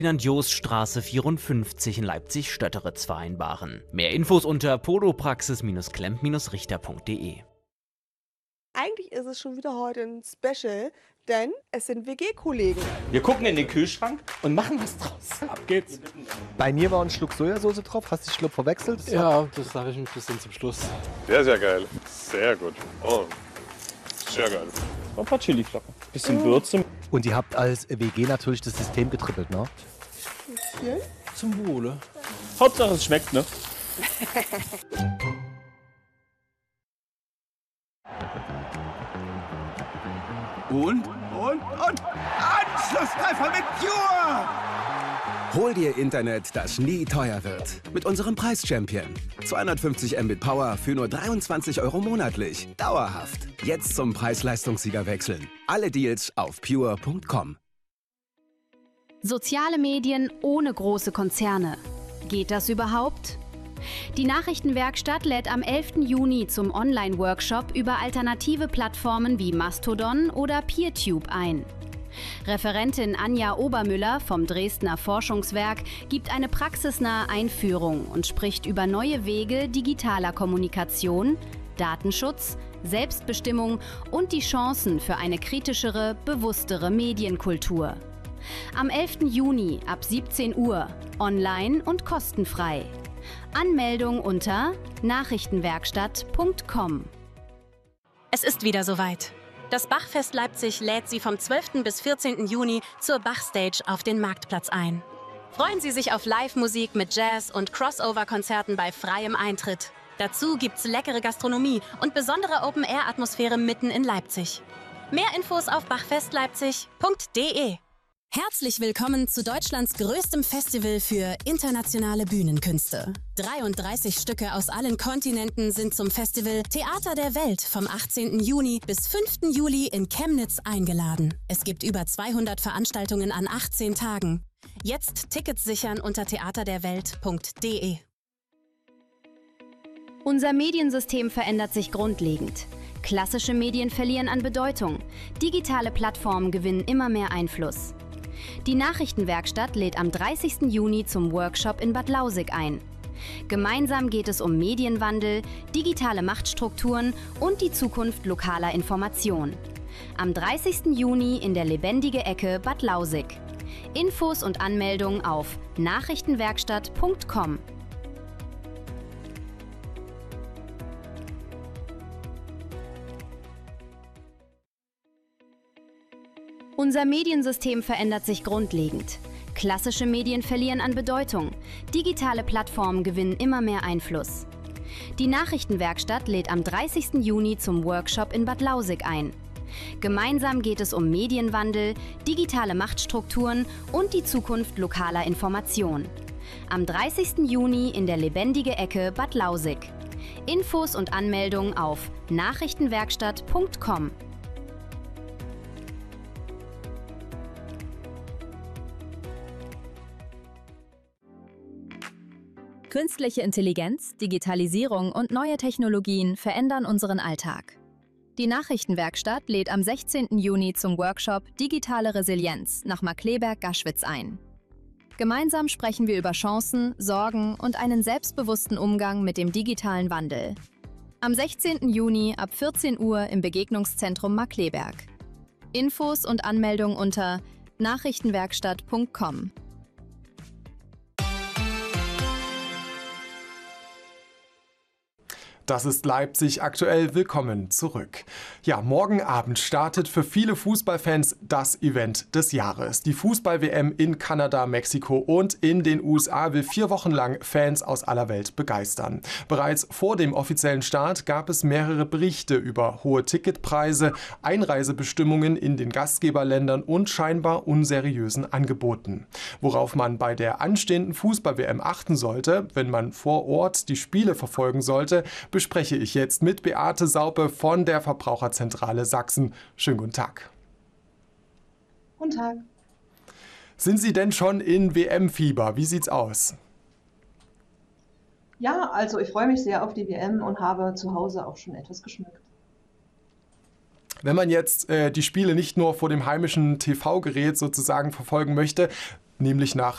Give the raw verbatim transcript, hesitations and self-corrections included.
Ferdinand-Jost-Straße vierundfünfzig in Leipzig-Stötteritz vereinbaren. Mehr Infos unter polopraxis Klemp Richter punkt de. Eigentlich ist es schon wieder heute ein Special, denn es sind W G-Kollegen. Wir gucken in den Kühlschrank und machen was draus. Ab geht's. Bei mir war ein Schluck Sojasauce drauf. Hast du den Schluck verwechselt? Ja, das sage ich ein bisschen zum Schluss. Sehr, sehr geil. Sehr gut. Oh, sehr geil. Ein paar Chiliflocken. Bisschen Würze. Und ihr habt als W G natürlich das System getrippelt, ne? Hier? Zum Wohle. Hauptsache es schmeckt, ne? Und, und, und Anschlusstreffer mit Pure! Hol dir Internet, das nie teuer wird. Mit unserem Preis-Champion. zweihundertfünfzig Mbit Power für nur dreiundzwanzig Euro monatlich. Dauerhaft. Jetzt zum Preis-Leistungssieger wechseln. Alle Deals auf pure punkt com. Soziale Medien ohne große Konzerne. Geht das überhaupt? Die Nachrichtenwerkstatt lädt am elften Juni zum Online-Workshop über alternative Plattformen wie Mastodon oder PeerTube ein. Referentin Anja Obermüller vom Dresdner Forschungswerk gibt eine praxisnahe Einführung und spricht über neue Wege digitaler Kommunikation, Datenschutz, Selbstbestimmung und die Chancen für eine kritischere, bewusstere Medienkultur. Am elften Juni ab siebzehn Uhr, online und kostenfrei. Anmeldung unter nachrichtenwerkstatt punkt com. Es ist wieder soweit. Das Bachfest Leipzig lädt Sie vom zwölften bis vierzehnten Juni zur Bachstage auf den Marktplatz ein. Freuen Sie sich auf Live-Musik mit Jazz- und Crossover-Konzerten bei freiem Eintritt. Dazu gibt's leckere Gastronomie und besondere Open-Air-Atmosphäre mitten in Leipzig. Mehr Infos auf bachfestleipzig punkt de. Herzlich willkommen zu Deutschlands größtem Festival für internationale Bühnenkünste. dreiunddreißig Stücke aus allen Kontinenten sind zum Festival Theater der Welt vom achtzehnten Juni bis fünften Juli in Chemnitz eingeladen. Es gibt über zweihundert Veranstaltungen an achtzehn Tagen. Jetzt Tickets sichern unter theaterderwelt punkt de. Unser Mediensystem verändert sich grundlegend. Klassische Medien verlieren an Bedeutung. Digitale Plattformen gewinnen immer mehr Einfluss. Die Nachrichtenwerkstatt lädt am dreißigsten Juni zum Workshop in Bad Lausick ein. Gemeinsam geht es um Medienwandel, digitale Machtstrukturen und die Zukunft lokaler Information. Am dreißigsten Juni in der Lebendige Ecke Bad Lausick. Infos und Anmeldungen auf nachrichtenwerkstatt punkt com. Unser Mediensystem verändert sich grundlegend. Klassische Medien verlieren an Bedeutung. Digitale Plattformen gewinnen immer mehr Einfluss. Die Nachrichtenwerkstatt lädt am dreißigsten Juni zum Workshop in Bad Lausick ein. Gemeinsam geht es um Medienwandel, digitale Machtstrukturen und die Zukunft lokaler Information. Am dreißigsten Juni in der Lebendige Ecke Bad Lausick. Infos und Anmeldungen auf nachrichtenwerkstatt punkt com. Künstliche Intelligenz, Digitalisierung und neue Technologien verändern unseren Alltag. Die Nachrichtenwerkstatt lädt am sechzehnten Juni zum Workshop Digitale Resilienz nach Markkleeberg-Gaschwitz ein. Gemeinsam sprechen wir über Chancen, Sorgen und einen selbstbewussten Umgang mit dem digitalen Wandel. Am sechzehnten Juni ab vierzehn Uhr im Begegnungszentrum Markkleeberg. Infos und Anmeldung unter nachrichtenwerkstatt punkt com. Das ist Leipzig aktuell. Willkommen zurück. Ja, morgen Abend startet für viele Fußballfans das Event des Jahres. Die Fußball-W M in Kanada, Mexiko und in den U S A will vier Wochen lang Fans aus aller Welt begeistern. Bereits vor dem offiziellen Start gab es mehrere Berichte über hohe Ticketpreise, Einreisebestimmungen in den Gastgeberländern und scheinbar unseriösen Angeboten. Worauf man bei der anstehenden Fußball-W M achten sollte, wenn man vor Ort die Spiele verfolgen sollte, bespreche ich jetzt mit Beate Saupe von der Verbraucherzentrale Sachsen. Schönen guten Tag. Guten Tag. Sind Sie denn schon in W M-Fieber? Wie sieht's aus? Ja, also ich freue mich sehr auf die W M und habe zu Hause auch schon etwas geschmückt. Wenn man jetzt äh, die Spiele nicht nur vor dem heimischen T V-Gerät sozusagen verfolgen möchte, nämlich nach